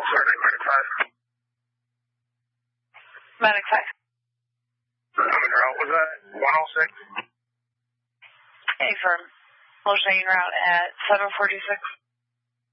Sergeant, Medic 5. Medic 5. I'm en route. Was that 106? Affirm. Motioning route at 746.